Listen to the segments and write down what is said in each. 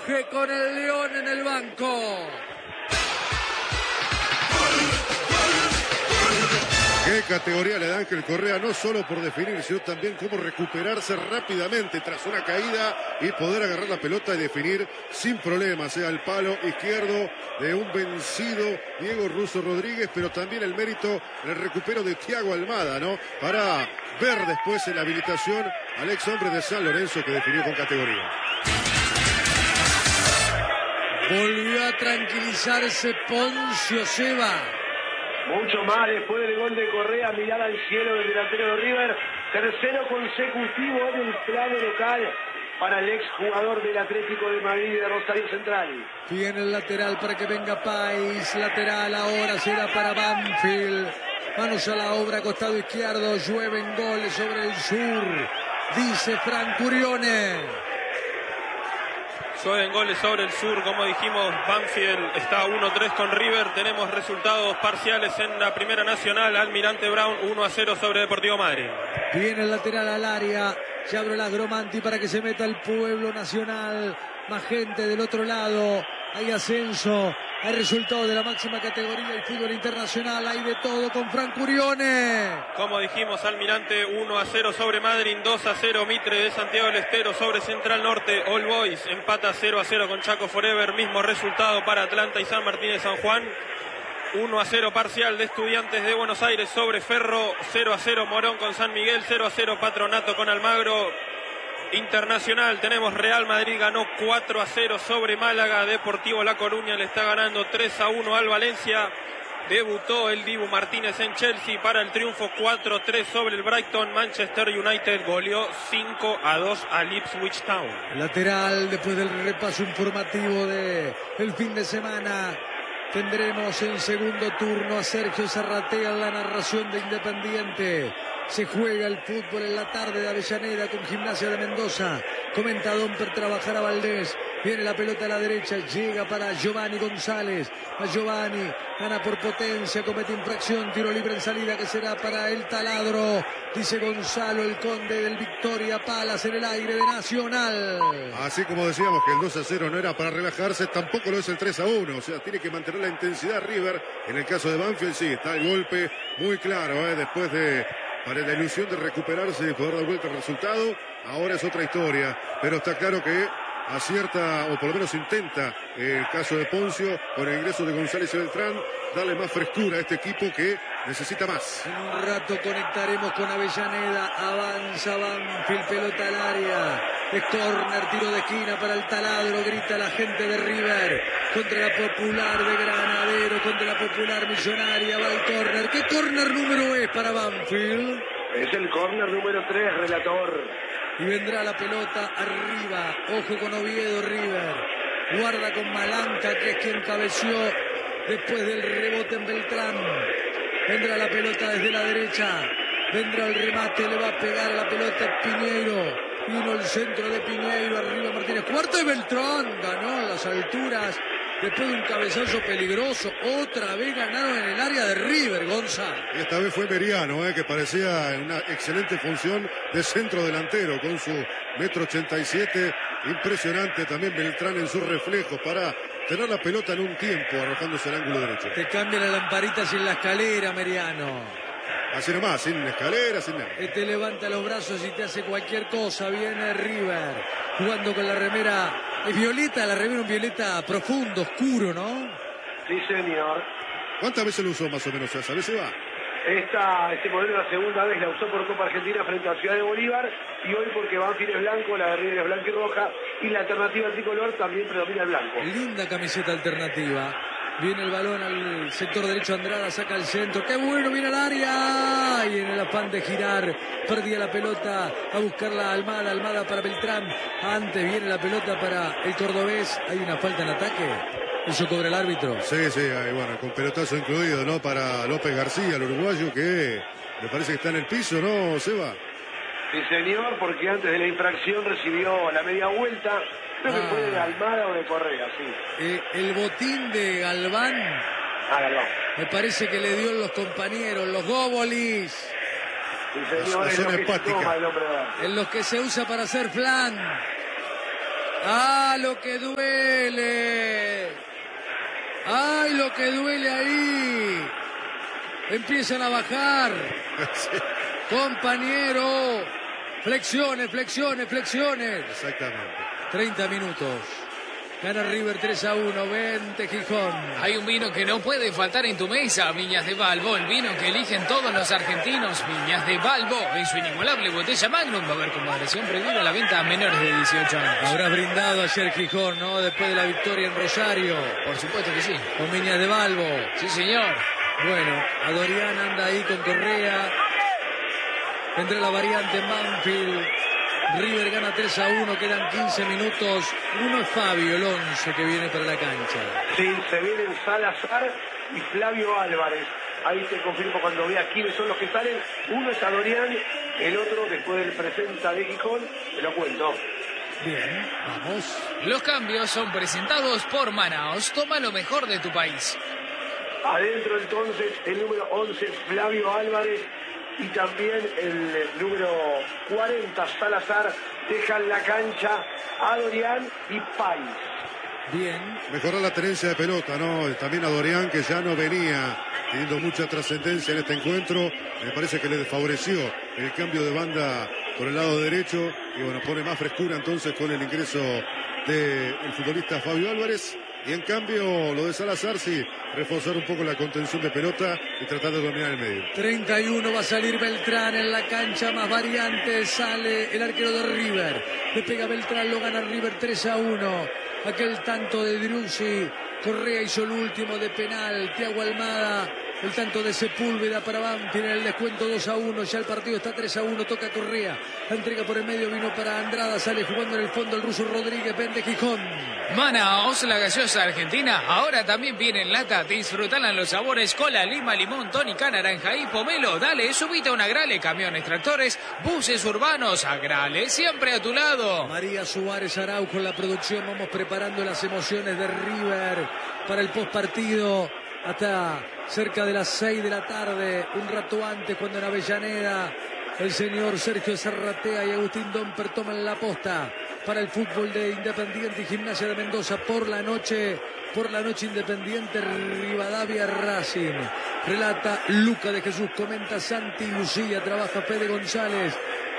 Ruge con el León en el banco. Qué categoría le da Ángel Correa, no solo por definir, sino también cómo recuperarse rápidamente tras una caída y poder agarrar la pelota y definir sin problemas, al palo izquierdo de un vencido Diego Russo Rodríguez, pero también el mérito del recupero de Thiago Almada, ¿no? Para ver después en la habilitación al ex hombre de San Lorenzo que definió con categoría. Volvió a tranquilizarse Poncio Seba. Mucho más después del gol de Correa, mirar al cielo del delantero de River. Tercero consecutivo en el plano local para el exjugador del Atlético de Madrid de Rosario Central. Viene el lateral para que venga Pais. Lateral ahora será para Banfield. Manos a la obra, costado izquierdo. Llueven goles sobre el sur. Dice Frank Curione. Llueven goles sobre el sur, como dijimos, Banfield está 1-3 con River. Tenemos resultados parciales en la Primera Nacional. Almirante Brown 1-0 sobre Deportivo Madrid. Viene el lateral al área. Se abre la Gromanti para que se meta el Pueblo Nacional. Más gente del otro lado. Hay ascenso. Hay resultados de la máxima categoría del fútbol internacional. Hay de todo con Frank Curione. Como dijimos, Almirante 1-0 sobre Madrid, 2-0 Mitre de Santiago del Estero sobre Central Norte. All Boys empata 0-0 con Chaco Forever. Mismo resultado para Atlanta y San Martín de San Juan. 1-0 parcial de Estudiantes de Buenos Aires sobre Ferro. 0-0 Morón con San Miguel. 0-0 Patronato con Almagro. Internacional, tenemos Real Madrid ganó 4-0 sobre Málaga. Deportivo La Coruña le está ganando 3-1 al Valencia. Debutó el Dibu Martínez en Chelsea para el triunfo 4-3 sobre el Brighton. Manchester United goleó 5-2 al Ipswich Town. Lateral, después del repaso informativo de el fin de semana, tendremos en segundo turno a Sergio Zarratea en la narración de Independiente. Se juega el fútbol en la tarde de Avellaneda con Gimnasia de Mendoza. Comenta Domper, trabajará Valdés. Viene la pelota a la derecha, llega para Giovanni González. A Giovanni, gana por potencia, comete infracción, tiro libre en salida que será para el Taladro. Dice Gonzalo, el conde del Victoria Palas en el aire de Nacional. Así como decíamos que el 2-0 no era para relajarse, tampoco lo es el 3-1. O sea, tiene que mantener la intensidad River. En el caso de Banfield, sí, está el golpe muy claro, después de... para la ilusión de recuperarse y poder dar vuelta al resultado. Ahora es otra historia, pero está claro que acierta, o por lo menos intenta, el caso de Poncio, con el ingreso de González y Beltrán, darle más frescura a este equipo que necesita más. En un rato conectaremos con Avellaneda. Avanza Banfield, pelota al área. Es córner, tiro de esquina para el Taladro. Grita la gente de River. Contra la Popular de Granadero, contra la Popular Millonaria. Va el córner. ¿Qué córner número es para Banfield? Es el córner número 3, relator. Y vendrá la pelota arriba. Ojo con Oviedo, River. Guarda con Malanca, que es quien cabeció después del rebote en Beltrán. Vendrá la pelota desde la derecha. Vendrá el remate, le va a pegar la pelota Piñeiro. Vino el centro de Piñeiro, arriba Martínez. Cuarto de Beltrán, ganó a las alturas. Después de un cabezazo peligroso, otra vez ganaron en el área de River, Gonzalo. Esta vez fue Meriano, que parecía en una excelente función de centro delantero, con su 1,87 m. Impresionante también Beltrán en sus reflejos para tener la pelota en un tiempo, arrojándose al ángulo derecho. Te cambia la lamparita sin la escalera, Meriano. Así nomás, sin escalera, sin nada. Te levanta los brazos y te hace cualquier cosa. Viene River, jugando con la remera. Es violeta, la remera un violeta profundo, oscuro, ¿no? Sí, señor. ¿Cuántas veces lo usó más o menos? ¿Sabes si va? Este modelo la segunda vez la usó por Copa Argentina frente a Ciudad de Bolívar, y hoy porque Banfield es blanco, la de River es blanca y roja, y la alternativa tricolor también predomina el blanco. Linda camiseta alternativa. Viene el balón al sector derecho, Andrada saca el centro. ¡Qué bueno! Viene al área. Y en el afán de girar, perdía la pelota a buscarla Almada. Almada para Beltrán. Antes viene la pelota para el cordobés. Hay una falta en ataque. Eso cobra el árbitro. Sí, bueno, con pelotazo incluido, ¿no? Para López García, el uruguayo, que me parece que está en el piso, ¿no, Seba? Sí, señor, porque antes de la infracción recibió la media vuelta. Creo que fue de Almada o de Correa, sí. El botín de Galván. Galván. Me parece que le dio los compañeros, los góbolis. Sí, señor, la zona hepática. En los que se usa para hacer flan. ¡Ah, lo que duele! ¡Ay, lo que duele ahí! Empiezan a bajar. Sí. Compañero. Flexiones. Exactamente. 30 minutos. Gana River 3-1. 20 Gijón. Hay un vino que no puede faltar en tu mesa, Viñas de Balbo, el vino que eligen todos los argentinos. Viñas de Balbo, en su inigualable botella Magnum. Va a haber con moderación prohibida la venta a menores de 18 años. Habrá brindado ayer Gijón, ¿no? Después de la victoria en Rosario. Por supuesto que sí. Con Viñas de Balbo. Sí, señor. Bueno, Adorián anda ahí con Correa. Vendrá la variante en Banfield. River gana 3-1, quedan 15 minutos. Uno es Fabio, el 11 que viene para la cancha. Sí, se vienen Salazar y Flavio Álvarez. Ahí te confirmo cuando vea quiénes son los que salen. Uno es Adorián, el otro después del presenta de Gijón, te lo cuento. Bien, vamos. Los cambios son presentados por Manaos. Toma lo mejor de tu país. Adentro entonces el número 11 Flavio Álvarez y también el número 40 Salazar dejan la cancha Adorián y País. Bien. Mejorar la tenencia de pelota, ¿no? También a Dorián, que ya no venía teniendo mucha trascendencia en este encuentro. Me parece que le desfavoreció el cambio de banda por el lado derecho. Y bueno, pone más frescura entonces con el ingreso del futbolista Fabio Álvarez. Y en cambio, lo de Salazar, sí, reforzar un poco la contención de pelota y tratar de dominar el medio. 31 va a salir Beltrán en la cancha, más variante, sale el arquero de River. Le pega Beltrán, lo gana River 3-1. Aquel tanto de Driussi, Correa hizo el último de penal, Thiago Almada, el tanto de Sepúlveda para Banfield en el descuento 2-1, ya el partido está 3-1, toca Correa, la entrega por el medio vino para Andrada, sale jugando en el fondo el ruso Rodríguez, vende Gijón. Manaos, la gaseosa argentina, ahora también viene en lata. Disfrutan los sabores cola, lima, limón, tónica, naranja y pomelo. Dale, subite a un Agrale, camiones, tractores, buses urbanos. Agrale, siempre a tu lado. María Suárez Araujo en la producción, vamos preparando las emociones de River para el postpartido hasta cerca de las 6 de la tarde, un rato antes cuando en Avellaneda el señor Sergio Zarratea y Agustín Domper toman la posta para el fútbol de Independiente y Gimnasia de Mendoza. Por la noche Independiente Rivadavia Racing. Relata Luca de Jesús, comenta Santi Lucía, trabaja Fede González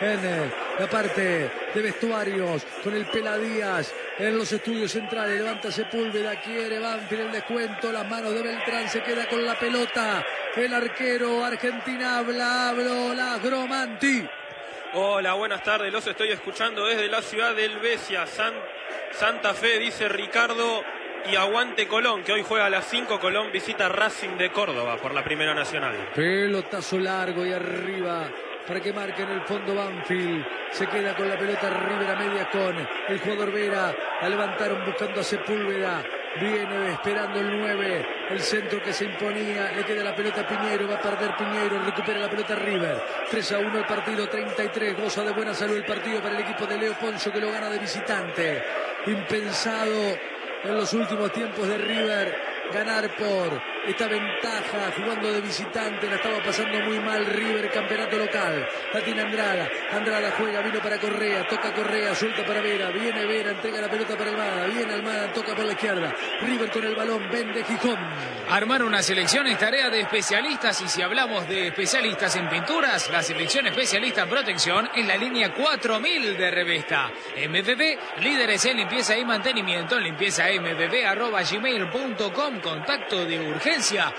en la parte de vestuarios con el Pela Díaz en los estudios centrales. Levanta Sepúlveda, quiere Banfield el descuento, las manos de Beltrán, se queda con la pelota el arquero Argentina, la Gromanti. Hola, buenas tardes, los estoy escuchando desde la ciudad del Besia, Santa Fe, dice Ricardo, y aguante Colón, que hoy juega a las 5, Colón visita Racing de Córdoba por la Primera Nacional. Pelotazo largo y arriba para que marque en el fondo Banfield. Se queda con la pelota River a media con el jugador Vera. La levantaron buscando a Sepúlveda. Viene esperando el 9. El centro que se imponía. Le queda la pelota a Piñeiro. Va a perder Piñeiro. Recupera la pelota River. 3-1 el partido, 33. Goza de buena salud el partido para el equipo de Leo Poncio, que lo gana de visitante. Impensado en los últimos tiempos de River ganar por esta ventaja jugando de visitante. La estaba pasando muy mal River, campeonato local. La tiene Andrada juega, vino para Correa, toca Correa, suelta para Vera, viene Vera, entrega la pelota para Almada, viene Almada, toca por la izquierda, River con el balón, vende Gijón. Armar una selección es tarea de especialistas, y si hablamos de especialistas en pinturas, la selección especialista en protección es la línea 4000 de Revesta. MPP, líderes en limpieza y mantenimiento, limpiezampp@gmail.com. Contacto de urgencia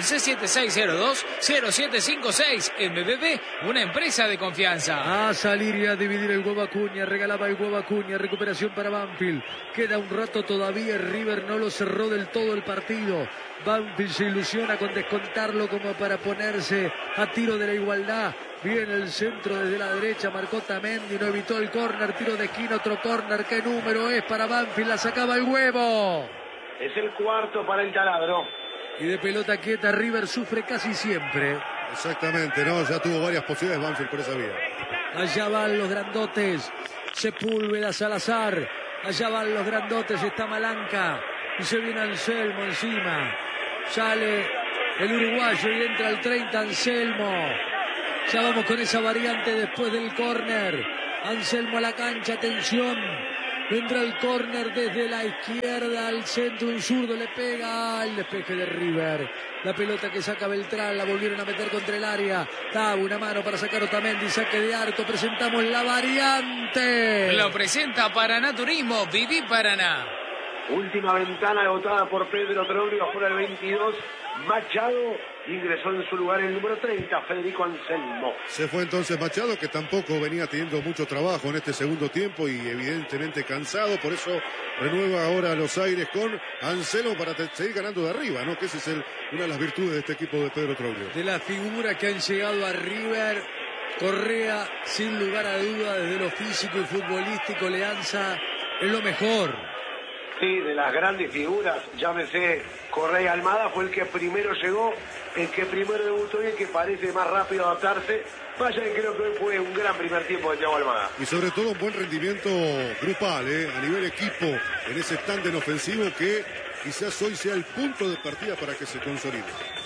1176020756. MPP, una empresa de confianza. A salir y a dividir el huevo Acuña, regalaba el huevo Acuña, recuperación para Banfield. Queda un rato todavía, River no lo cerró del todo el partido. Banfield se ilusiona con descontarlo como para ponerse a tiro de la igualdad. Viene el centro desde la derecha, marcó Tamendi, no evitó el córner, tiro de esquina, otro córner. ¿Qué número es para Banfield? La sacaba el huevo. Es el cuarto para el taladro. Y de pelota quieta River sufre casi siempre. Exactamente, ¿no? Ya tuvo varias posibilidades Banfield por esa vía. Allá van los grandotes. Sepúlveda, Salazar. Allá van los grandotes, está Malanca. Y se viene Anselmo encima. Sale el uruguayo y entra el 30 Anselmo. Ya vamos con esa variante después del córner. Anselmo a la cancha, atención. Vendrá el córner desde la izquierda al centro. Un zurdo le pega al despeje de River. La pelota que saca Beltrán, la volvieron a meter contra el área. Da una mano para sacar Otamendi, saque de arco. Presentamos la variante. Lo presenta Paraná Turismo, viví Paraná. Última ventana agotada por Pedro Troglio, afuera el 22. Machado ingresó en su lugar el número 30, Federico Anselmo. Se fue entonces Machado, que tampoco venía teniendo mucho trabajo en este segundo tiempo y evidentemente cansado, por eso renueva ahora los aires con Anselmo para seguir ganando de arriba, ¿no? Que esa es una de las virtudes de este equipo de Pedro Troglio. De las figuras que han llegado a River, Correa, sin lugar a duda, desde lo físico y futbolístico, Leanza es lo mejor. Sí, de las grandes figuras, llámese Correa Almada, fue el que primero llegó, el que primero debutó y el que parece más rápido adaptarse. Vaya que creo que hoy fue un gran primer tiempo de Thiago Almada. Y sobre todo un buen rendimiento grupal, a nivel equipo, en ese tándem ofensivo que quizás hoy sea el punto de partida para que se consolide.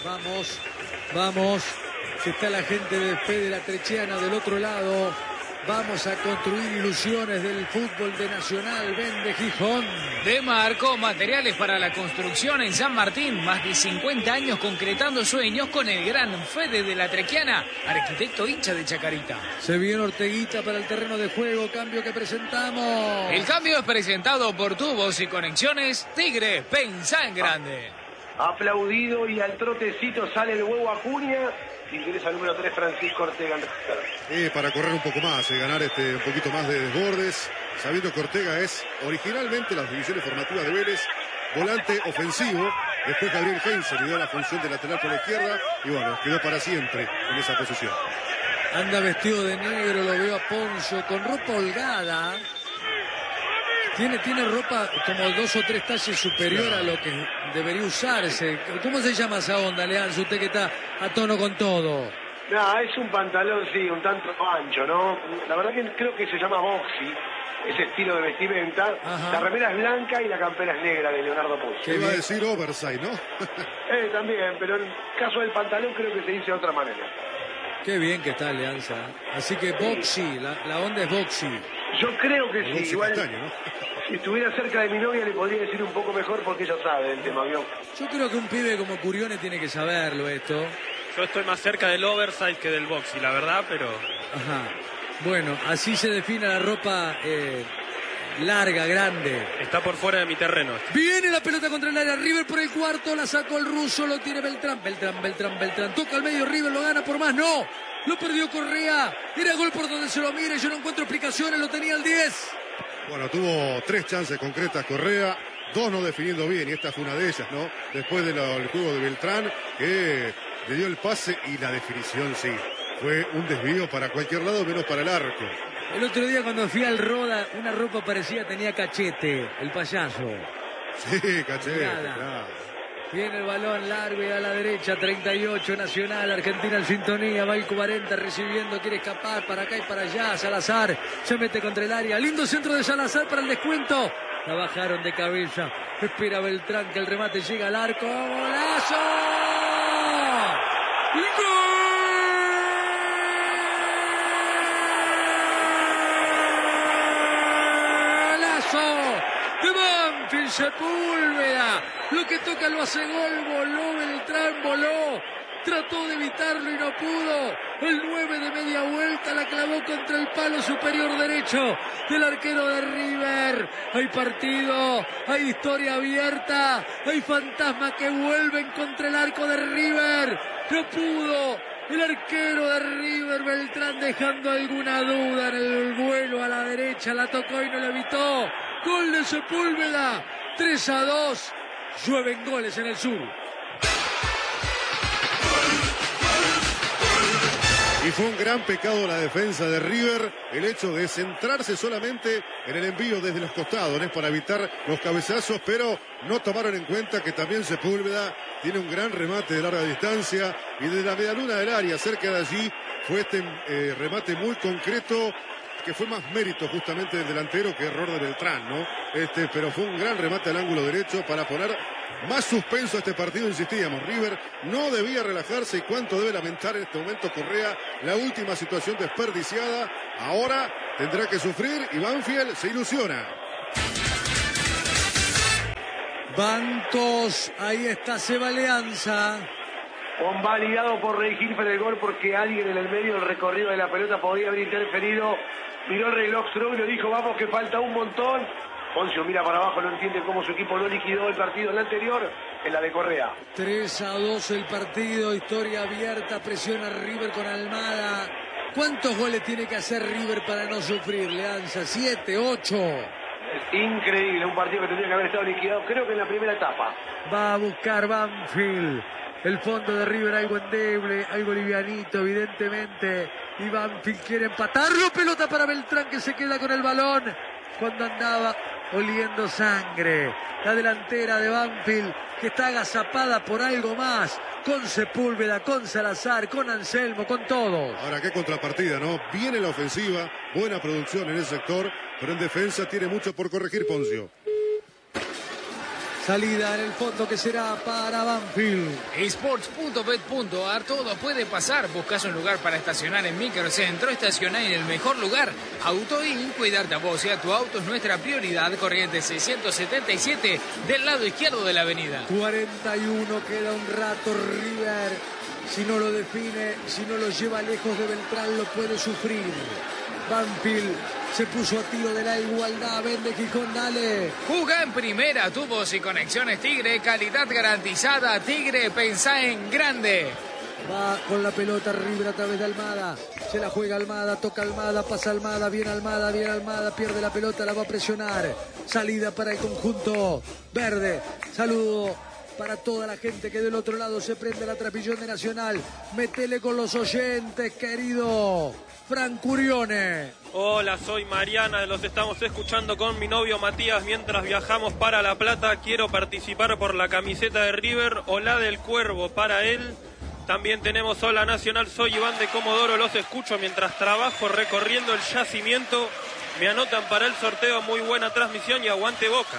Vamos, que está la gente de Fe de la Trechiana del otro lado. Vamos a construir ilusiones del fútbol de Nacional. Vende Gijón. De Marco, materiales para la construcción en San Martín. Más de 50 años concretando sueños con el gran Fede de la Trequiana, arquitecto hincha de Chacarita. Se viene Orteguita para el terreno de juego. Cambio que presentamos. El cambio es presentado por Tubos y Conexiones Tigre. Pensá en grande. Aplaudido y al trotecito sale el huevo Acuña. Ingresa el número 3, Francisco Ortega. Para correr un poco más, ganar un poquito más de desbordes, sabiendo que Ortega es originalmente las divisiones formativas de Vélez, volante ofensivo. Después Gabriel Heinze le dio la función de lateral por la izquierda y bueno, quedó para siempre en esa posición. Anda vestido de negro, lo veo a Poncio con ropa holgada. Tiene ropa como 2 o 3 talles superior a lo que debería usarse. ¿Cómo se llama esa onda, Leanza? Usted que está a tono con todo. No, es un pantalón, sí, un tanto ancho, ¿no? La verdad que creo que se llama boxy, ese estilo de vestimenta. Ajá. La remera es blanca y la campera es negra de Leonardo Poncio. ¿Qué iba a decir oversize, no? También, pero en el caso del pantalón creo que se dice de otra manera. Qué bien que está Leanza. Así que boxy, la onda es boxy. Yo creo que sí, igual. Castaño, ¿no? Si estuviera cerca de mi novia le podría decir un poco mejor porque ella sabe del tema, ¿vio? Yo creo que un pibe como Curione tiene que saberlo esto. Yo estoy más cerca del oversize que del boxy, la verdad, pero... Ajá. Bueno, así se define la ropa larga, grande. Está por fuera de mi terreno. Viene la pelota contra el área. River por el cuarto, la sacó el ruso, lo tiene Beltrán. Beltrán. Toca al medio, River lo gana por más, no. Lo perdió Correa. Era gol por donde se lo mire. Yo no encuentro explicaciones, lo tenía el 10. Bueno, tuvo 3 chances concretas Correa, 2 no definiendo bien, y esta fue una de ellas, ¿no? Después del juego de Beltrán, que le dio el pase y la definición, sí. Fue un desvío para cualquier lado, menos para el arco. El otro día cuando fui al Roda, una ropa parecida tenía Cachete, el payaso. Sí, Cachete, claro. Viene el balón largo y a la derecha, 38 Nacional, Argentina en sintonía, va el 40 recibiendo, quiere escapar para acá y para allá, Salazar se mete contra el área, lindo centro de Salazar para el descuento, la bajaron de cabeza, espera Beltrán que el remate llega al arco, ¡golazo! ¡Golazo! De Banfield, Sepúlveda, lo que toca lo hace gol, voló Beltrán, voló, trató de evitarlo y no pudo, el 9 de media vuelta la clavó contra el palo superior derecho del arquero de River. Hay partido, hay historia abierta, hay fantasmas que vuelven contra el arco de River, no pudo el arquero de River, Beltrán, dejando alguna duda en el vuelo a la derecha, la tocó y no la evitó. Gol de Sepúlveda, 3-2, llueven goles en el sur. Y fue un gran pecado la defensa de River, el hecho de centrarse solamente en el envío desde los costados, ¿no? Para evitar los cabezazos, pero no tomaron en cuenta que también Sepúlveda tiene un gran remate de larga distancia y desde la medialuna del área, cerca de allí, fue este remate muy concreto, que fue más mérito justamente del delantero que error de Beltrán, ¿no? Pero fue un gran remate al ángulo derecho para poner más suspenso a este partido, insistíamos. River no debía relajarse y cuánto debe lamentar en este momento Correa la última situación desperdiciada. Ahora tendrá que sufrir y Banfield se ilusiona. Bancos, ahí está Seba Leanza. Convalidado por Rey Hilfer el gol porque alguien en el medio del recorrido de la pelota podía haber interferido. Miró el reloj Stroh y le dijo, vamos que falta un montón. Poncio mira para abajo, no entiende cómo su equipo no liquidó el partido en la anterior, en la de Correa. 3-2 el partido, historia abierta, presiona River con Almada. ¿Cuántos goles tiene que hacer River para no sufrir, Leanza? ¿7, 8? Es increíble, un partido que tendría que haber estado liquidado, creo que en la primera etapa. Va a buscar Banfield. El fondo de River algo endeble, algo livianito, evidentemente. Y Banfield quiere empatarlo. Pelota para Beltrán que se queda con el balón cuando andaba oliendo sangre. La delantera de Banfield que está agazapada por algo más. Con Sepúlveda, con Salazar, con Anselmo, con todos. Ahora, qué contrapartida, ¿no? Viene la ofensiva, buena producción en ese sector, pero en defensa tiene mucho por corregir Poncio. Salida en el fondo que será para Banfield. Sports.bet.ar, todo puede pasar. Buscas un lugar para estacionar en Microcentro, estacionar en el mejor lugar. AutoIn, cuidarte a vos y a tu auto es nuestra prioridad. Corrientes 677 del lado izquierdo de la avenida. 41, queda un rato River. Si no lo define, si no lo lleva lejos de Beltrán, lo puede sufrir. Banfield se puso a tiro de la igualdad. Vende Gijón, dale. Juga en primera, tubos y conexiones Tigre, calidad garantizada. Tigre, pensá en grande. Va con la pelota River a través de Almada. Se la juega Almada, toca Almada, pasa Almada, viene Almada, pierde la pelota, la va a presionar. Salida para el conjunto verde. Saludo para toda la gente que del otro lado se prende la transmisión de Nacional. Metele con los oyentes, querido Fran Curione. Hola, soy Mariana, los estamos escuchando con mi novio Matías mientras viajamos para La Plata. Quiero participar por la camiseta de River o la del Cuervo para él. También tenemos Hola Nacional, soy Iván de Comodoro, los escucho mientras trabajo recorriendo el yacimiento. Me anotan para el sorteo, muy buena transmisión y aguante Boca.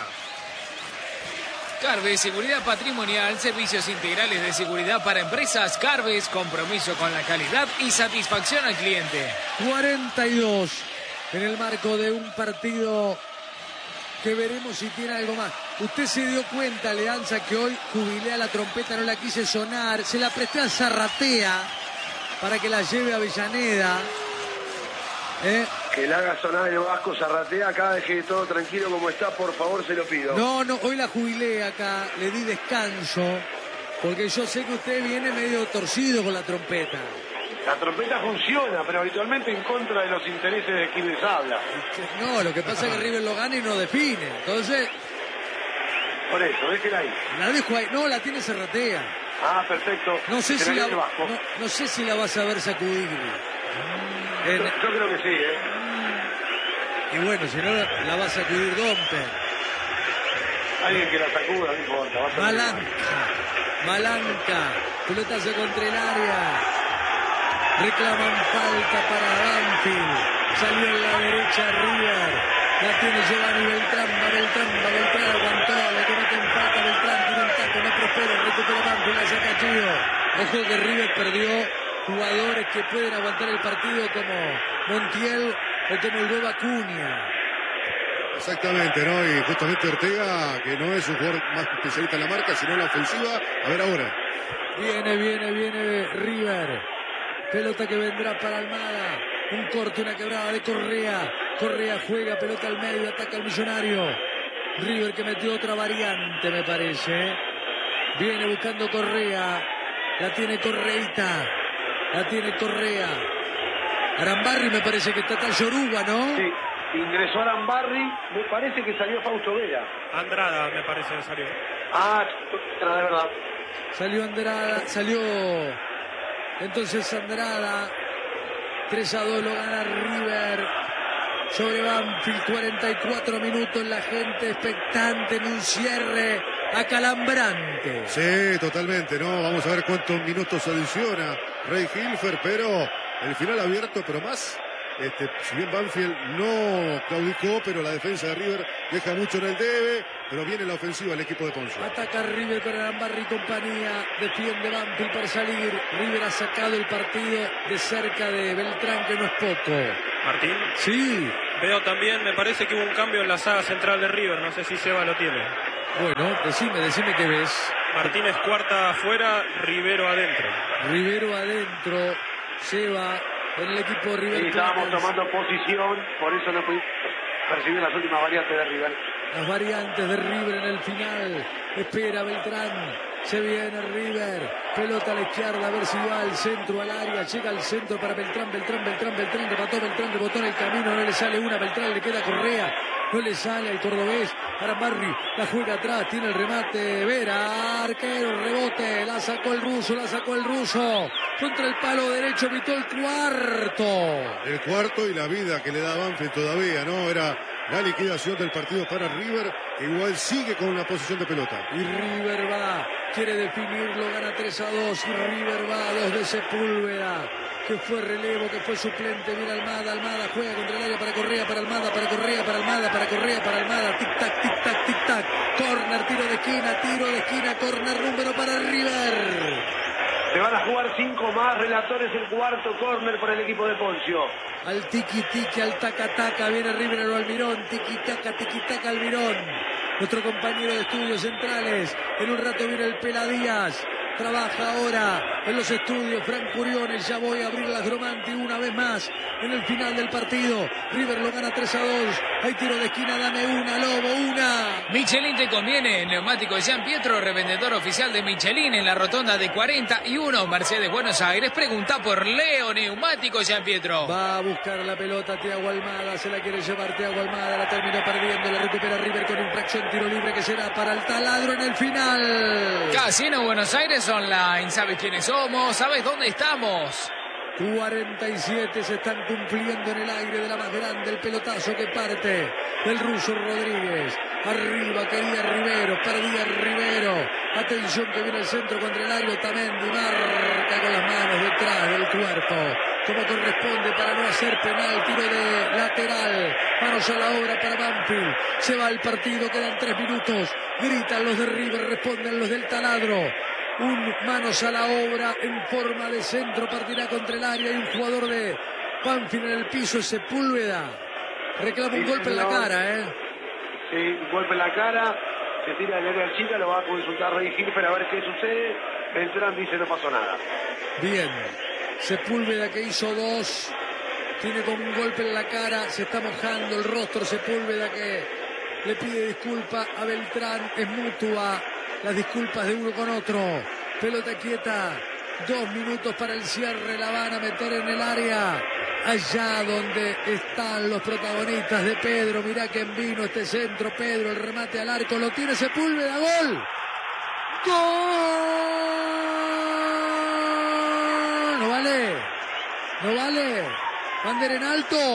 Carves, seguridad patrimonial, servicios integrales de seguridad para empresas. Carves, compromiso con la calidad y satisfacción al cliente. 42 en el marco de un partido que veremos si tiene algo más. Usted se dio cuenta, Leanza, que hoy jubilé a la trompeta, no la quise sonar. Se la presté a Zarratea para que la lleve a Avellaneda. Que la haga sonar el Vasco Zarratea, acá deje todo tranquilo como está, por favor, se lo pido. No, hoy la jubilé acá, le di descanso, porque yo sé que usted viene medio torcido con la trompeta. La trompeta funciona, pero habitualmente en contra de los intereses de quien les habla. No, lo que pasa es que River lo gana y no define, entonces... Por eso, déjela ahí. La dejo ahí, no, la tiene Zarratea. Ah, perfecto. No sé si la vas a ver sacudir. Yo creo que sí, Y bueno, si no la va a sacudir Domper. Alguien que la sacuda, no importa. Malanca. Pelotazo contra el área. Reclaman falta para Banfield. Salió en la derecha River. La tiene Giovanni Beltrán. Beltrán aguantó. Le cometen falta Beltrán. Tiene un taco, no prospera. Recupera Banfield. La saca Chío. Ojo que River perdió jugadores que pueden aguantar el partido como Montiel o como el Goba Acuña. Exactamente, ¿no? Y justamente Ortega, que no es un jugador más especialista en la marca, sino en la ofensiva. A ver ahora. Viene River. Pelota que vendrá para Almada. Un corte, una quebrada de Correa. Correa juega, pelota al medio, ataca al Millonario. River que metió otra variante, me parece. Viene buscando Correa. La tiene Correita. La tiene Correa. Arambarri me parece que está acá Yoruba, ¿no? Sí, ingresó Arambarri, me parece que salió Fausto Vera. Andrada me parece que salió. Ah, de verdad. Salió Andrada, entonces Andrada. 3-2 lo gana River sobre Banfield. 44 minutos, la gente expectante en un cierre acalambrante. Sí, totalmente, ¿no? Vamos a ver cuántos minutos adiciona Rey Hilfer, pero el final abierto, pero más. Si bien Banfield no claudicó, pero la defensa de River deja mucho en el debe, pero viene la ofensiva del equipo de Poncio. Ataca River con Arambarri y compañía, defiende Banfield para salir. River ha sacado el partido de cerca de Beltrán, que no es poco. Martín. Sí. Veo también, me parece que hubo un cambio en la saga central de River, no sé si Seba lo tiene. Bueno, decime qué ves. Martínez cuarta afuera, Rivero adentro. Rivero adentro, Seba en el equipo de River. Sí, estábamos tomando posición, por eso no pudimos percibir las últimas variantes de River. Las variantes de River en el final. Espera Beltrán. Se viene River. Pelota a la izquierda. A ver si va al centro, al área. Llega al centro para Beltrán. Beltrán. Remató Beltrán. Rebotó en el camino. No le sale una. Beltrán le queda Correa. No le sale al cordobés. Arambarri la juega atrás. Tiene el remate. Vera. Arquero. Rebote. La sacó el ruso. Contra el palo derecho. Gritó el cuarto. El cuarto y la vida que le da Banfield todavía, ¿no? Era la liquidación del partido para River, que igual sigue con la posición de pelota. Y River va, quiere definirlo, gana 3-2. Y River va, 2 de Sepúlveda, que fue relevo, que fue suplente. Mira Almada juega contra el área para Correa, para Almada, para Correa, para Almada. Tic-tac. Corner, tiro de esquina, corner, número para River. Se van a jugar 5 más relatores, el cuarto córner para el equipo de Poncio. Al tiki-tiki, al taca-taca, viene River a lo Almirón, tiki-taca Almirón. Nuestro compañero de estudios centrales, en un rato viene el Pela Díaz. Trabaja ahora en los estudios Frank Curiones. Ya voy a abrir la Gromanti una vez más en el final del partido. River lo gana 3-2. Hay tiro de esquina, dame una, Lobo, una. Michelin te conviene. Neumático Jean Pietro, revendedor oficial de Michelin en la rotonda de 41 Mercedes Buenos Aires. Pregunta por Leo Neumático Jean Pietro. Va a buscar la pelota Thiago Almada. Se la quiere llevar Thiago Almada. La terminó perdiendo. La recupera River con infracción. Tiro libre que será para el taladro en el final. Casino Buenos Aires Online. ¿Sabes quiénes somos? ¿Sabes dónde estamos? 47 se están cumpliendo en el aire de la más grande. El pelotazo que parte del ruso Rodríguez. Arriba quería Rivero, perdía Rivero. Atención que viene el centro contra el área. Otamendi marca con las manos detrás del cuerpo, como corresponde para no hacer penal. Tiro de lateral. Manos a la obra para Banfield. Se va el partido, quedan 3 minutos. Gritan los de River, responden los del taladro. Un manos a la obra en forma de centro, partirá contra el área. Hay un jugador de Banfield en el piso, Sepúlveda. Reclama un golpe en la cara, Sí, un golpe en la cara. Se tira el área chica, lo va a consultar Rey Gilfer a ver qué sucede. Beltrán dice no pasó nada. Bien, Sepúlveda que hizo 2. Tiene como un golpe en la cara, se está mojando el rostro. Sepúlveda que le pide disculpa a Beltrán, es mutua las disculpas de uno con otro. Pelota quieta, 2 minutos para el cierre, la van a meter en el área, allá donde están los protagonistas de Pedro. Mirá quién vino este centro, Pedro, el remate al arco, lo tiene Sepúlveda, gol. ¡Gol! No vale. Bandera en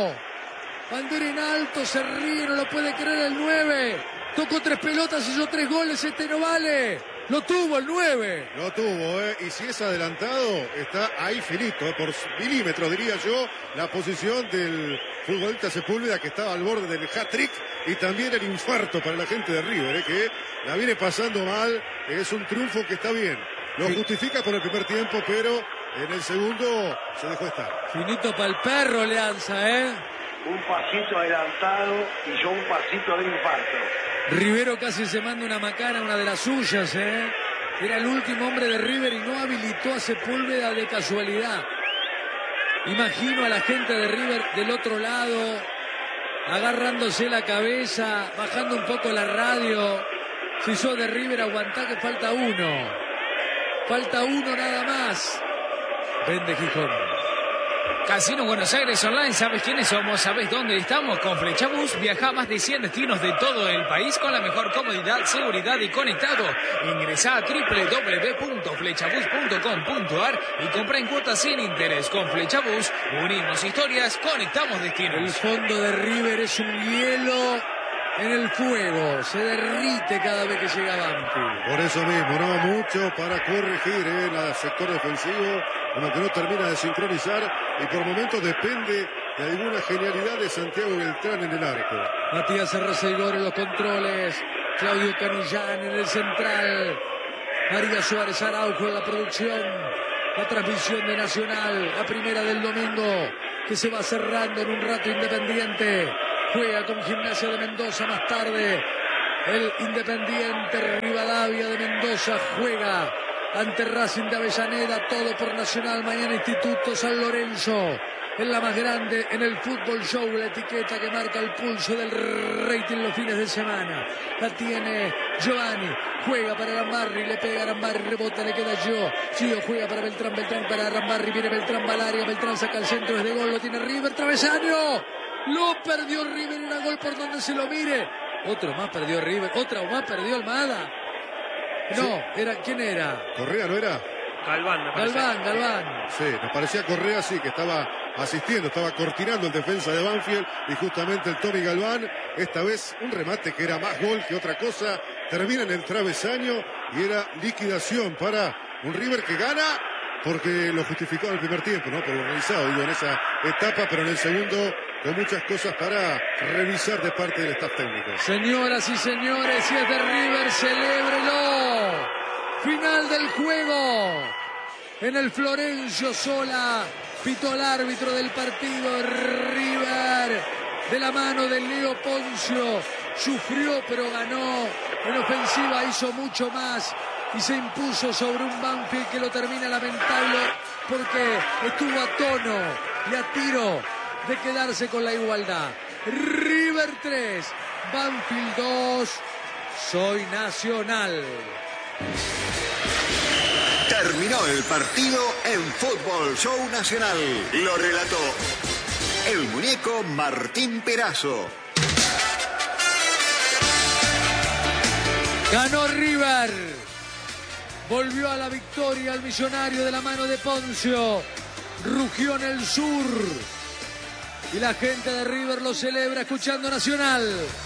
alto, se ríe, no lo puede creer el 9. Tocó 3 pelotas, hizo 3 goles, este no vale. Lo tuvo el 9. Lo tuvo, y si es adelantado, está ahí finito, por milímetros diría yo, la posición del futbolista Sepúlveda, que estaba al borde del hat-trick, y también el infarto para la gente de River, que la viene pasando mal. Es un triunfo que está bien. Lo justifica por el primer tiempo, pero en el segundo se dejó estar. Finito para el perro, Leanza, Un pasito adelantado y yo un pasito de infarto. Rivero casi se manda una macana, una de las suyas, Era el último hombre de River y no habilitó a Sepúlveda de casualidad. Imagino a la gente de River del otro lado, agarrándose la cabeza, bajando un poco la radio. Si sos de River, aguantá que falta uno. Falta uno nada más. Vende Gijón. Casino Buenos Aires Online, ¿sabes quiénes somos? ¿Sabes dónde estamos? Con Flechabús viaja a más de 100 destinos de todo el país con la mejor comodidad, seguridad y conectado. Ingresá a www.flechabús.com.ar y compra en cuotas sin interés. Con Flechabús unimos historias, conectamos destinos. El fondo de River es un hielo en el fuego, se derrite cada vez que llega Banfield. Por eso mismo, no mucho para corregir en el sector defensivo, como que no termina de sincronizar y por momentos depende de alguna genialidad de Santiago Beltrán en el arco. Matías Arreceigor en los controles, Claudio Canillán en el central, María Suárez Araujo en la producción, la transmisión de Nacional, la primera del domingo, que se va cerrando en un rato. Independiente juega con Gimnasia de Mendoza más tarde. El Independiente Rivadavia de Mendoza juega ante Racing de Avellaneda, todo por Nacional. Mañana Instituto San Lorenzo, en la más grande, en el Fútbol Show, la etiqueta que marca el pulso del rating los fines de semana. La tiene Giovanni, juega para Arambarri, le pega a Arambarri, rebota, le queda Gio juega para Beltrán, Beltrán para Arambarri, viene Beltrán, va al área, Beltrán saca el centro, es de gol, lo tiene River, travesaño, lo perdió River, era gol por donde se lo mire. Otro más perdió River, otra más perdió Almada. No, sí. ¿Quién era? ¿Correa no era? Galván, me parece. Galván. Sí, nos parecía Correa, sí, que estaba asistiendo, estaba cortinando el defensa de Banfield, y justamente el Tommy Galván, esta vez un remate que era más gol que otra cosa, termina en el travesaño y era liquidación para un River que gana porque lo justificó en el primer tiempo, ¿no? Por lo realizado, digo, en esa etapa, pero en el segundo con muchas cosas para revisar de parte del staff técnico. Señoras y señores, si es de River, celébrelo. Final del juego. En el Florencio Sola pitó el árbitro del partido. River, de la mano de Leo Poncio, sufrió pero ganó. En ofensiva hizo mucho más y se impuso sobre un Banfield que lo termina lamentable porque estuvo a tono y a tiro de quedarse con la igualdad. River 3, Banfield 2, soy Nacional. Terminó el partido en Fútbol Show Nacional. Lo relató el muñeco Martín Perazo. Ganó River. Volvió a la victoria el millonario de la mano de Poncio. Rugió en el sur. Y la gente de River lo celebra escuchando Nacional.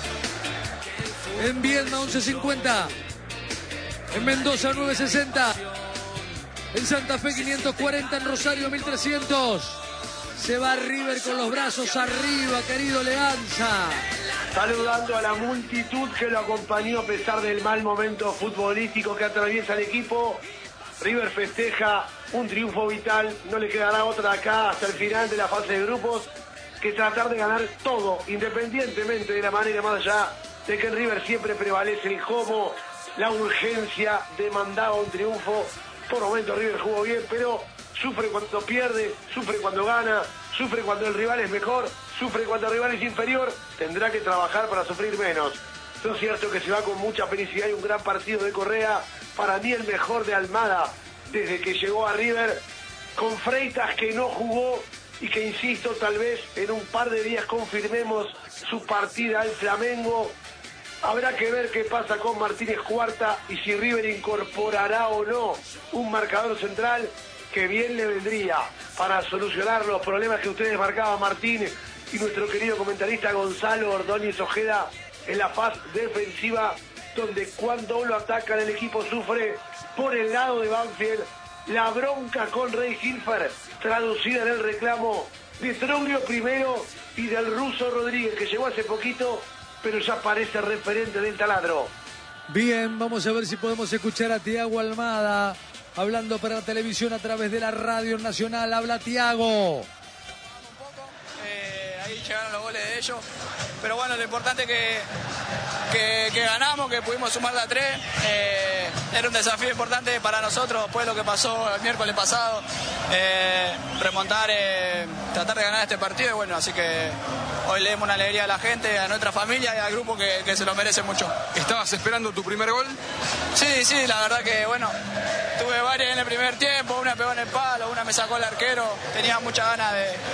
En Viedma 1150. En Mendoza 960. En Santa Fe 540. En Rosario 1300. Se va River con los brazos arriba, querido Leanza. Saludando a la multitud que lo acompañó a pesar del mal momento futbolístico que atraviesa el equipo. River festeja un triunfo vital. No le quedará otra acá hasta el final de la fase de grupos que tratar de ganar todo, independientemente de la manera, más allá de que en River siempre prevalece el cómo, la urgencia demandaba un triunfo. Por momentos River jugó bien, pero sufre cuando pierde, sufre cuando gana, sufre cuando el rival es mejor, sufre cuando el rival es inferior. Tendrá que trabajar para sufrir menos. Es cierto que se va con mucha felicidad y un gran partido de Correa. Para mí el mejor de Almada desde que llegó a River, con Freitas que no jugó y que, insisto, tal vez en un par de días confirmemos su partida al Flamengo. Habrá que ver qué pasa con Martínez Cuarta y si River incorporará o no un marcador central que bien le vendría para solucionar los problemas que ustedes marcaban, Martín y nuestro querido comentarista Gonzalo Ordóñez Ojeda, en la fase defensiva, donde cuando lo atacan el equipo sufre. Por el lado de Banfield, la bronca con Rey Hilfer, traducida en el reclamo de Troglio primero y del ruso Rodríguez, que llegó hace poquito, pero ya parece referente del taladro. Bien, vamos a ver si podemos escuchar a Tiago Almada hablando para la televisión a través de la Radio Nacional. Habla Tiago. Ahí llegaron los goles de ellos, pero bueno, lo importante que ganamos, que pudimos sumar la 3. Era un desafío importante para nosotros después de lo que pasó el miércoles pasado, remontar, tratar de ganar este partido, y bueno, así que hoy le demos una alegría a la gente, a nuestra familia y al grupo que se lo merece mucho. ¿Estabas esperando tu primer gol? Sí, la verdad que bueno, tuve varias en el primer tiempo, una pegó en el palo, una me sacó el arquero, tenía muchas ganas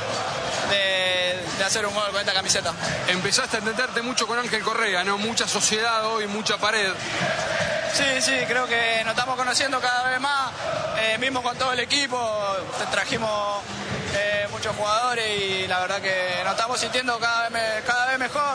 de hacer un gol con esta camiseta. Empezaste a entenderte mucho con Ángel Correa, ¿no? Mucha sociedad hoy, mucha pared. Sí, creo que nos estamos conociendo cada vez más, mismo con todo el equipo, trajimos muchos jugadores y la verdad que nos estamos sintiendo cada vez mejor.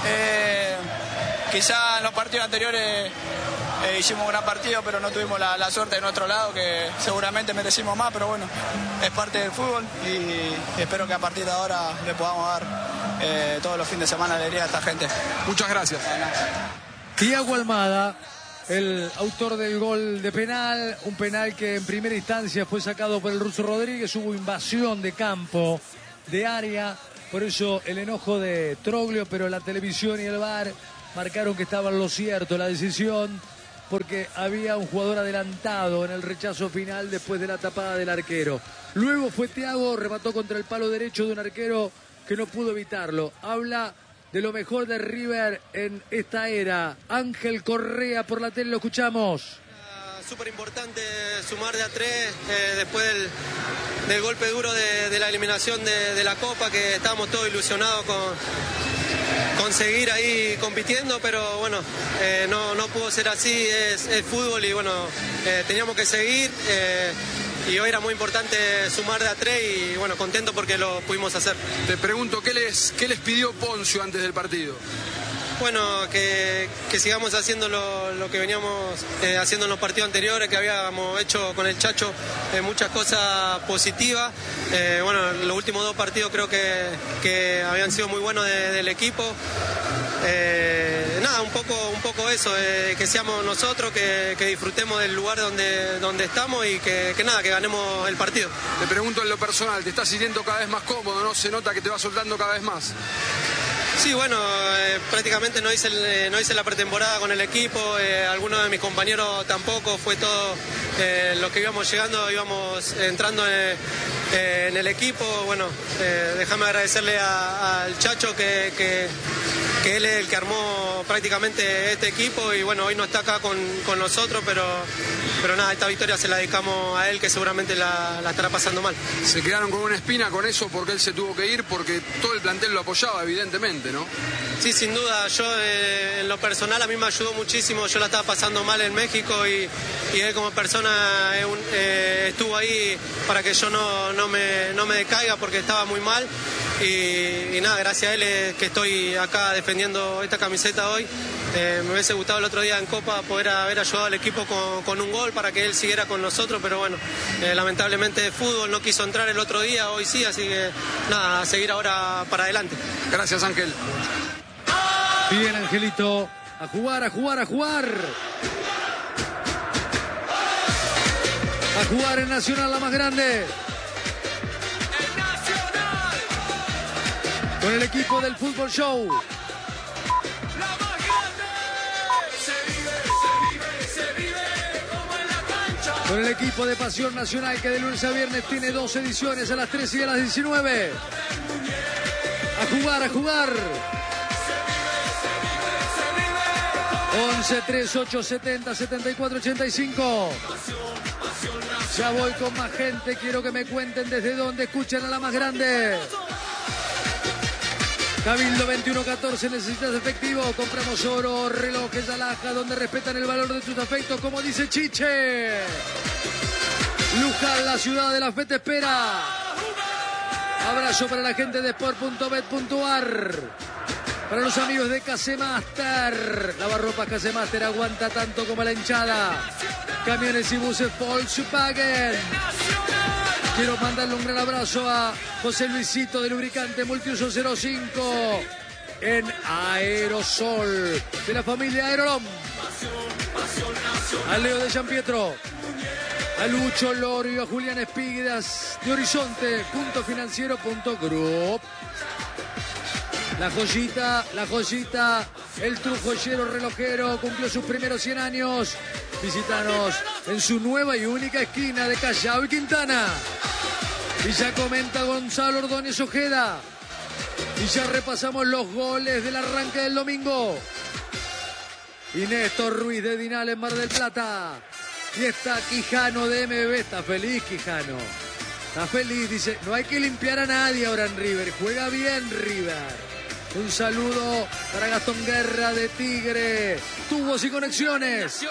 Quizá en los partidos anteriores hicimos un gran partido, pero no tuvimos la suerte de nuestro lado, que seguramente merecimos más, pero bueno, es parte del fútbol y espero que a partir de ahora le podamos dar todos los fines de semana alegría a esta gente. Muchas gracias. Tiago Almada, el autor del gol de penal, un penal que en primera instancia fue sacado por el ruso Rodríguez. Hubo invasión de campo, de área, por eso el enojo de Troglio, pero la televisión y el VAR marcaron que estaba en lo cierto la decisión, porque había un jugador adelantado en el rechazo final después de la tapada del arquero. Luego fue Thiago, remató contra el palo derecho de un arquero que no pudo evitarlo. Habla de lo mejor de River en esta era. Ángel Correa por la tele, lo escuchamos. Súper importante sumar de a 3 después del golpe duro de la eliminación de la Copa, que estábamos todos ilusionados con seguir ahí compitiendo, pero bueno, no pudo ser así, es fútbol y bueno, teníamos que seguir y hoy era muy importante sumar de a 3 y bueno, contento porque lo pudimos hacer. Te pregunto, ¿qué les pidió Poncio antes del partido? Bueno, que sigamos haciendo lo que veníamos haciendo en los partidos anteriores, que habíamos hecho con el Chacho muchas cosas positivas. Bueno, los últimos 2 partidos creo que habían sido muy buenos del equipo. Nada, un poco eso, que seamos nosotros, que disfrutemos del lugar donde estamos y que nada, que ganemos el partido. Te pregunto en lo personal, ¿te estás sintiendo cada vez más cómodo, no? ¿Se nota que te va soltando cada vez más? Sí, bueno, prácticamente no hice la pretemporada con el equipo, algunos de mis compañeros tampoco, fue todo lo que íbamos llegando, íbamos entrando en el equipo. Bueno, déjame agradecerle al Chacho que él es el que armó prácticamente este equipo y bueno, hoy no está acá con nosotros, pero nada, esta victoria se la dedicamos a él, que seguramente la estará pasando mal. Se quedaron con una espina con eso porque él se tuvo que ir, porque todo el plantel lo apoyaba, evidentemente, ¿no? Sí, sin duda. Yo en lo personal a mí me ayudó muchísimo. Yo la estaba pasando mal en México y él como persona estuvo ahí para que yo no me decaiga porque estaba muy mal. Y nada, gracias a él que estoy acá defendiendo esta camiseta hoy. Me hubiese gustado el otro día en Copa poder haber ayudado al equipo con un gol para que él siguiera con nosotros, pero bueno, lamentablemente de fútbol no quiso entrar el otro día, hoy sí, así que nada, a seguir ahora para adelante. Gracias, Ángel. Bien, Angelito, a jugar, a jugar, a jugar. A jugar en Nacional, la más grande. Con el equipo del Fútbol Show. Con el equipo de Pasión Nacional, que de lunes a viernes tiene 2 ediciones, a las 3 y a las 19. A jugar, a jugar. 11 38 70 74 85. Ya voy con más gente, quiero que me cuenten desde dónde escuchan a la más grande. Cabildo 2114, necesitas efectivo, compramos oro, relojes, alhaja, donde respetan el valor de tus afectos, como dice Chiche. Luján, la ciudad de la fe te espera. Abrazo para la gente de sport.bet.ar. Para los amigos de Casemaster, lavarropas Casemaster aguanta tanto como la hinchada. Camiones y buses Volkswagen. Quiero mandarle un gran abrazo a José Luisito de Lubricante Multiuso 05 en Aerosol, de la familia Aerolom. A Leo de San Pietro, a Lucho Lorio, a Julián Espíguedas de Horizonte, puntofinanciero.group. La joyita, el trujoyero relojero cumplió sus primeros 100 años. Visítanos en su nueva y única esquina de Callao y Quintana. Y ya comenta Gonzalo Ordóñez Ojeda. Y ya repasamos los goles del arranque del domingo. Y Néstor Ruiz de Dinal en Mar del Plata. Y está Quijano de MB. Está feliz Quijano. Está feliz, dice, no hay que limpiar a nadie ahora en River. Juega bien River. Un saludo para Gastón Guerra de Tigre. Tubos y conexiones.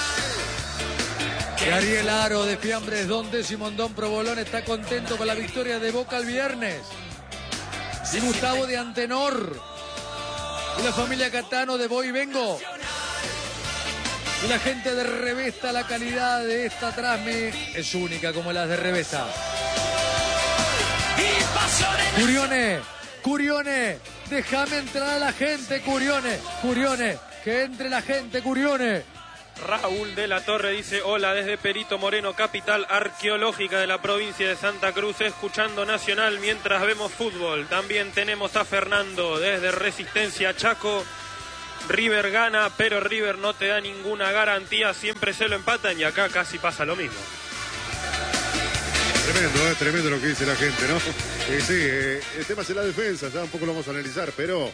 Y Ariel Aro de Fiambres Don Simondón Provolón está contento con la victoria de Boca el viernes. Y Gustavo de Antenor. Y la familia Catano de Voy Vengo. Y la gente de Revesta, la calidad de esta Trasmi es única como las de Revesta. Curione, déjame entrar a la gente, Curione, que entre la gente, Curione. Raúl de la Torre dice: hola desde Perito Moreno, capital arqueológica de la provincia de Santa Cruz, escuchando Nacional mientras vemos fútbol. También tenemos a Fernando desde Resistencia Chaco, River gana, pero River no te da ninguna garantía, siempre se lo empatan y acá casi pasa lo mismo. Tremendo lo que dice la gente, ¿no? El tema es la defensa, ya un poco lo vamos a analizar, pero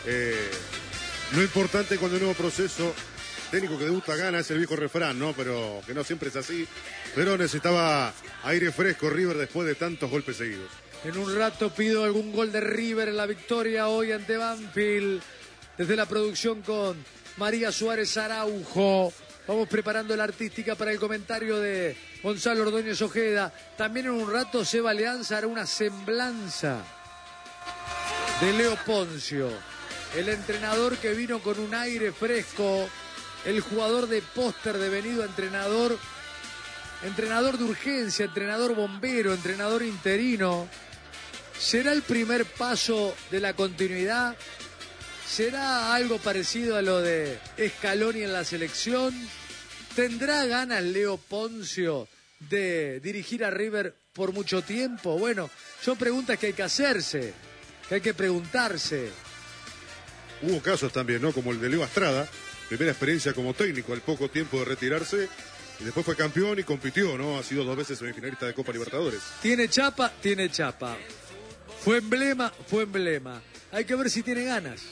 lo importante cuando el nuevo proceso técnico que debuta gana es el viejo refrán, ¿no? Pero que no siempre es así, pero necesitaba aire fresco River después de tantos golpes seguidos. En un rato pido algún gol de River en la victoria hoy ante Banfield. Desde la producción con María Suárez Araujo. Vamos preparando la artística para el comentario de Gonzalo Ordóñez Ojeda. También en un rato Seba Leanza hará una semblanza de Leo Poncio. El entrenador que vino con un aire fresco. El jugador de póster devenido a entrenador. Entrenador de urgencia, entrenador bombero, entrenador interino. ¿Será el primer paso de la continuidad? ¿Será algo parecido a lo de Scaloni en la selección? ¿Tendrá ganas Leo Poncio de dirigir a River por mucho tiempo? Bueno, son preguntas que hay que hacerse, que hay que preguntarse. Hubo casos también, ¿no? Como el de Leo Astrada, primera experiencia como técnico al poco tiempo de retirarse, y después fue campeón y compitió, ¿no? Ha sido 2 veces semifinalista de Copa Libertadores. Tiene chapa, tiene chapa. Fue emblema, fue emblema. Hay que ver si tiene ganas.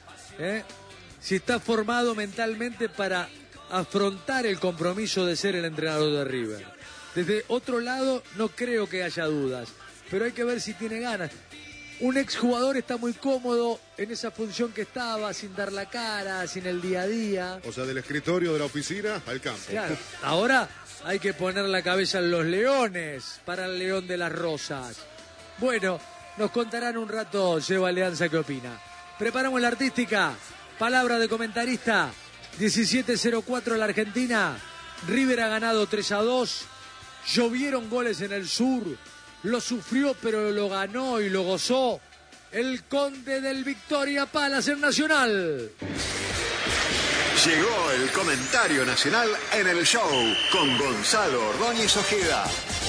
Si está formado mentalmente para afrontar el compromiso de ser el entrenador de River. Desde otro lado no creo que haya dudas, pero hay que ver si tiene ganas. Un exjugador está muy cómodo en esa función que estaba, sin dar la cara, sin el día a día. O sea, del escritorio de la oficina al campo. Claro, ahora hay que poner la cabeza en los leones para el León de las Rosas. Bueno, nos contarán un rato Seba Leanza qué opina. Preparamos la artística. Palabra de comentarista. 17:04 la Argentina. River ha ganado 3-2. Llovieron goles en el sur. Lo sufrió, pero lo ganó y lo gozó. El Conde del Victoria Palace en Nacional. Llegó el comentario nacional en el show con Gonzalo Ordóñez Ojeda.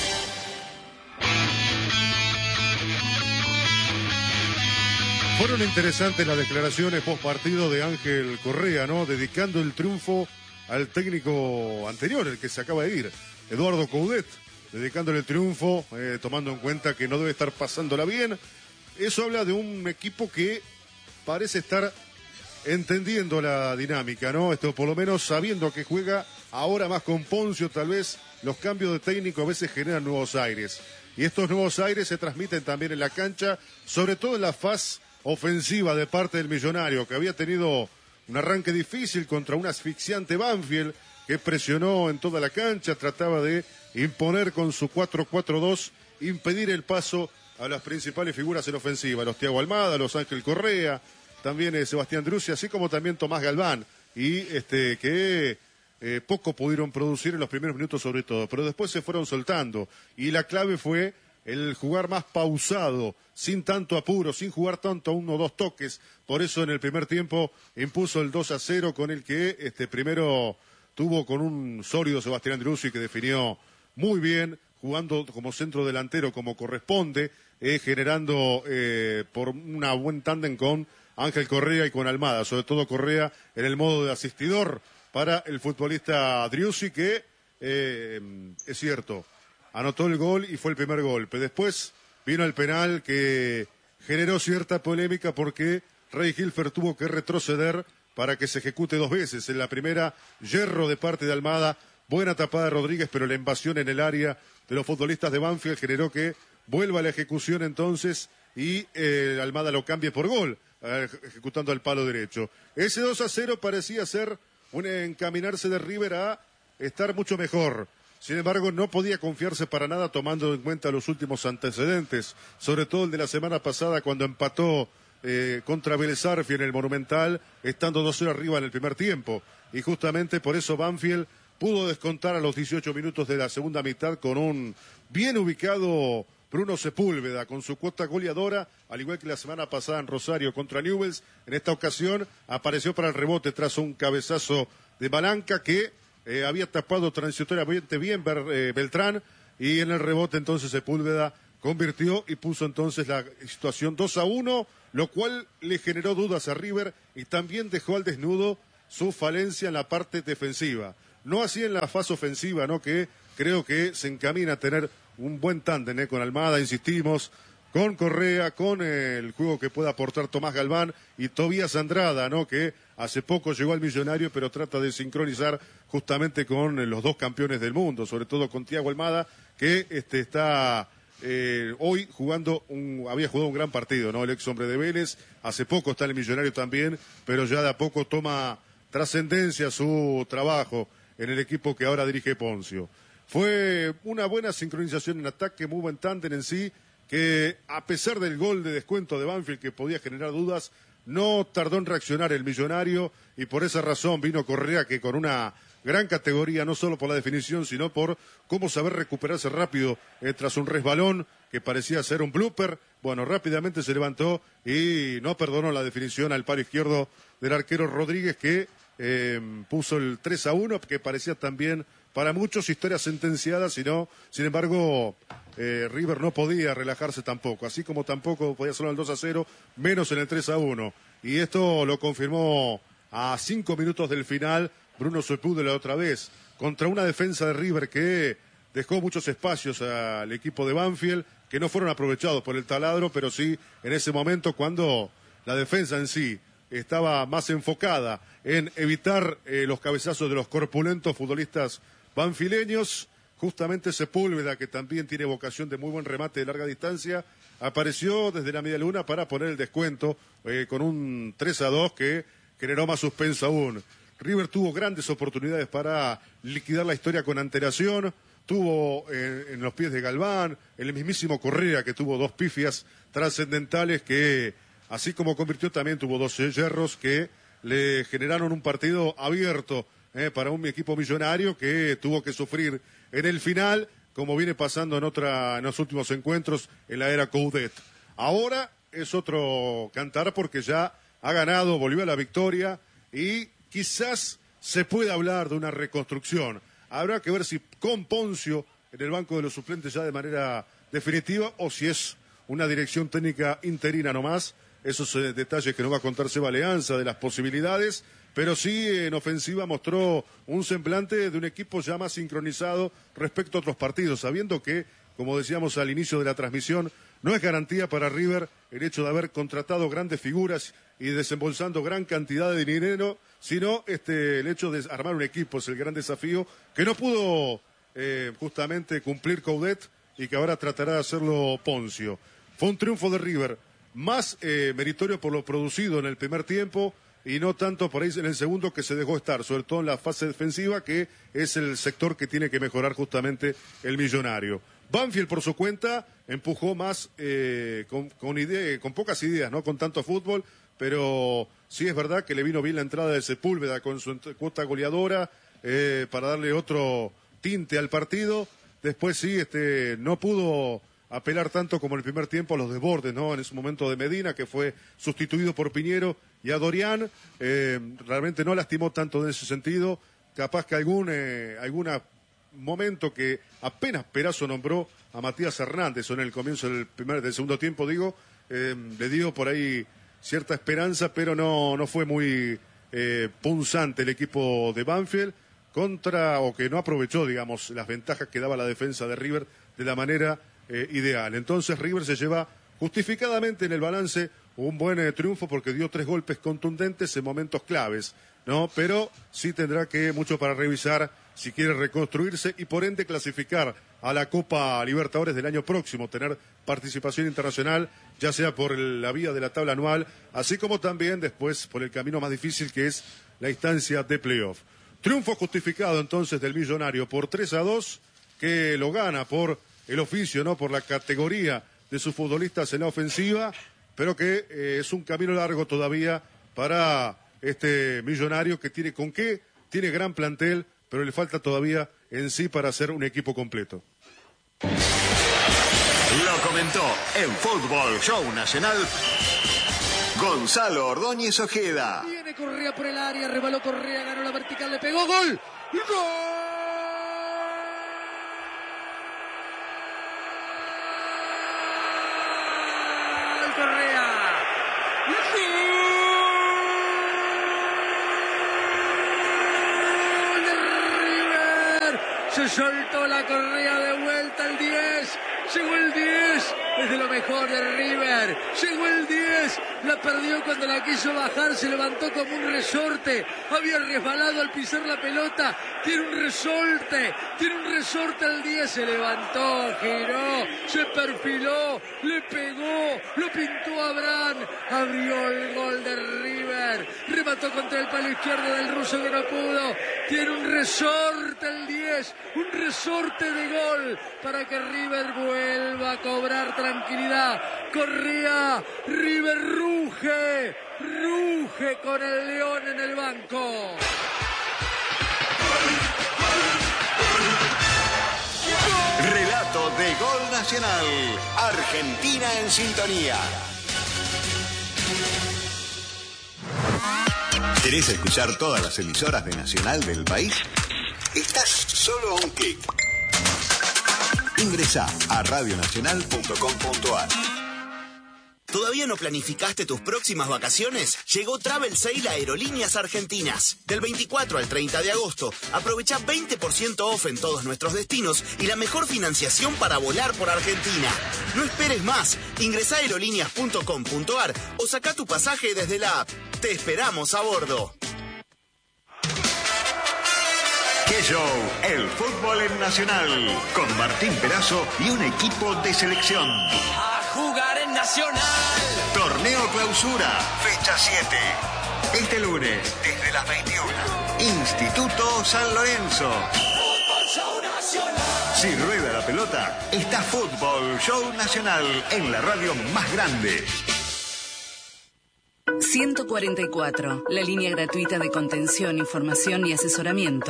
Fueron interesantes las declaraciones post partido de Ángel Correa, ¿no? Dedicando el triunfo al técnico anterior, el que se acaba de ir, Eduardo Coudet, dedicándole el triunfo, tomando en cuenta que no debe estar pasándola bien. Eso habla de un equipo que parece estar entendiendo la dinámica, ¿no? Esto por lo menos sabiendo que juega ahora más con Poncio, tal vez los cambios de técnico a veces generan nuevos aires. Y estos nuevos aires se transmiten también en la cancha, sobre todo en la faz ofensiva de parte del Millonario, que había tenido un arranque difícil contra un asfixiante Banfield, que presionó en toda la cancha, trataba de imponer con su 4-4-2, impedir el paso a las principales figuras en ofensiva, los Thiago Almada, los Ángel Correa, también Sebastián Drussi, así como también Tomás Galván, y que poco pudieron producir en los primeros minutos sobre todo, pero después se fueron soltando, y la clave fue el jugar más pausado, sin tanto apuro, sin jugar tanto a 1 o 2 toques. Por eso en el primer tiempo impuso el 2-0 con el que primero tuvo con un sólido Sebastián Drussi que definió muy bien, jugando como centro delantero como corresponde, generando por una buen tándem con Ángel Correa y con Almada, sobre todo Correa en el modo de asistidor para el futbolista Drussi, que es cierto, anotó el gol y fue el primer golpe. Después vino el penal que generó cierta polémica porque Rey Hilfer tuvo que retroceder para que se ejecute 2 veces. En la primera, yerro de parte de Almada, buena tapada de Rodríguez, pero la invasión en el área de los futbolistas de Banfield generó que vuelva a la ejecución entonces y Almada lo cambie por gol, ejecutando al palo derecho. Ese 2-0 parecía ser un encaminarse de River a estar mucho mejor. Sin embargo, no podía confiarse para nada tomando en cuenta los últimos antecedentes, sobre todo el de la semana pasada cuando empató contra Vélez Arfi en el Monumental, estando 2-0 arriba en el primer tiempo. Y justamente por eso Banfield pudo descontar a los 18 minutos de la segunda mitad con un bien ubicado Bruno Sepúlveda, con su cuota goleadora, al igual que la semana pasada en Rosario contra Newell's. En esta ocasión apareció para el rebote tras un cabezazo de Malanca que había tapado transitoriamente bien Beltrán, y en el rebote entonces Sepúlveda convirtió y puso entonces la situación 2-1, lo cual le generó dudas a River y también dejó al desnudo su falencia en la parte defensiva. No así en la fase ofensiva, ¿no? Que creo que se encamina a tener un buen tándem, con Almada, insistimos, con Correa, con el juego que pueda aportar Tomás Galván y Tobías Andrada, ¿no? Que hace poco llegó al Millonario, pero trata de sincronizar justamente con los dos campeones del mundo, sobre todo con Thiago Almada, que está hoy había jugado un gran partido, ¿no? El ex hombre de Vélez, hace poco está en el Millonario también, pero ya de a poco toma trascendencia su trabajo en el equipo que ahora dirige Poncio. Fue una buena sincronización en ataque, muy buen tándem en sí, que a pesar del gol de descuento de Banfield que podía generar dudas, no tardó en reaccionar el Millonario y por esa razón vino Correa, que con una gran categoría, no solo por la definición, sino por cómo saber recuperarse rápido tras un resbalón que parecía ser un blooper. Bueno, rápidamente se levantó y no perdonó la definición al palo izquierdo del arquero Rodríguez, que puso el 3-1, que parecía también para muchos historia sentenciada, sino, sin embargo, River no podía relajarse tampoco, así como tampoco podía hacerlo el 2-0, menos en el 3-1. Y esto lo confirmó a 5 minutos del final Bruno Sepúlveda otra vez, contra una defensa de River que dejó muchos espacios al equipo de Banfield, que no fueron aprovechados por el taladro, pero sí en ese momento cuando la defensa en sí estaba más enfocada en evitar los cabezazos de los corpulentos futbolistas banfileños. Justamente Sepúlveda, que también tiene vocación de muy buen remate de larga distancia, apareció desde la media luna para poner el descuento con un 3-2 que generó más suspenso aún. River tuvo grandes oportunidades para liquidar la historia con antelación, tuvo en los pies de Galván, el mismísimo Correa, que tuvo dos pifias trascendentales que, así como convirtió, también tuvo dos yerros que le generaron un partido abierto para un equipo millonario que tuvo que sufrir en el final, como viene pasando en los últimos encuentros en la era Coudet. Ahora es otro cantar porque ya ha ganado, volvió a la victoria y quizás se pueda hablar de una reconstrucción. Habrá que ver si con Poncio en el banco de los suplentes ya de manera definitiva o si es una dirección técnica interina nomás. Esos detalles que nos va a contar Seba Leanza de las posibilidades, pero sí en ofensiva mostró un semblante de un equipo ya más sincronizado respecto a otros partidos, sabiendo que, como decíamos al inicio de la transmisión, no es garantía para River el hecho de haber contratado grandes figuras y desembolsando gran cantidad de dinero, sino el hecho de armar un equipo es el gran desafío que no pudo justamente cumplir Coudet y que ahora tratará de hacerlo Poncio. Fue un triunfo de River más meritorio por lo producido en el primer tiempo y no tanto por ahí en el segundo, que se dejó estar, sobre todo en la fase defensiva, que es el sector que tiene que mejorar justamente el Millonario. Banfield, por su cuenta, empujó más con pocas ideas, no con tanto fútbol, pero sí es verdad que le vino bien la entrada de Sepúlveda con su cuota goleadora para darle otro tinte al partido. Después sí, no pudo apelar tanto como en el primer tiempo a los desbordes, ¿no? En ese momento de Medina, que fue sustituido por Piñero, y a Dorián, realmente no lastimó tanto en ese sentido. Capaz que algún momento que apenas Perazo nombró a Matías Hernández, o en el comienzo del segundo tiempo, le dio por ahí cierta esperanza, pero no fue muy punzante el equipo de Banfield, o que no aprovechó, digamos, las ventajas que daba la defensa de River de la manera ideal. Entonces River se lleva justificadamente en el balance un buen triunfo porque dio 3 golpes contundentes en momentos claves, ¿no? Pero sí tendrá mucho para revisar si quiere reconstruirse y por ende clasificar a la Copa Libertadores del año próximo, tener participación internacional, ya sea por la vía de la tabla anual, así como también después por el camino más difícil que es la instancia de playoff. Triunfo justificado entonces del Millonario por 3-2, que lo gana por el oficio, ¿no? Por la categoría de sus futbolistas en la ofensiva, pero que es un camino largo todavía para este Millonario que tiene gran plantel, pero le falta todavía en sí para ser un equipo completo. Lo comentó en Fútbol Show Nacional Gonzalo Ordóñez Ojeda. Viene Correa por el área, rebaló Correa, ganó la vertical, le pegó, ¡gol! ¡Gol! Se soltó la correa de vuelta el 10. Llegó el 10. Es de lo mejor de River. Llegó el 10. La perdió cuando la quiso bajar. Se levantó como un resorte. Había resbalado al pisar la pelota. Tiene un resorte. Tiene un resorte el 10. Se levantó, giró, se perfiló, le pegó, lo pintó a Abraham. Abrió el gol de River. Remató contra el palo izquierdo del ruso que no pudo. Tiene un resorte el 10. Un resorte de gol para que River vuelva a cobrar tranquilidad. Correa, River ruge con el León en el banco. Relato de Gol Nacional. Argentina en sintonía. ¿Querés escuchar todas las emisoras de Nacional del país? Estás solo a un clic. Ingresá a radionacional.com.ar. ¿Todavía no planificaste tus próximas vacaciones? Llegó Travel Sale a Aerolíneas Argentinas. Del 24 al 30 de agosto, aprovecha 20% off en todos nuestros destinos y la mejor financiación para volar por Argentina. No esperes más. Ingresá a aerolíneas.com.ar o saca tu pasaje desde la app. Te esperamos a bordo. ¡Qué show! El fútbol en Nacional. Con Martín Perazo y un equipo de selección. A jugar en Nacional. Torneo Clausura, fecha 7. Este lunes, desde las 21. Instituto San Lorenzo. Fútbol Show Nacional. Si rueda la pelota, está Fútbol Show Nacional en la radio más grande. 144, la línea gratuita de contención, información y asesoramiento.